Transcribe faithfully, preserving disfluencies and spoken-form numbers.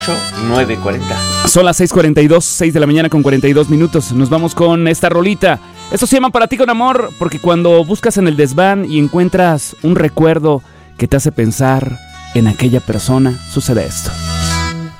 nueve cuarenta. Son las seis cuarenta y dos, seis de la mañana con cuarenta y dos minutos. Nos vamos con esta rolita. Esto se llama Para ti con amor, porque cuando buscas en el desván y encuentras un recuerdo que te hace pensar en aquella persona, sucede esto.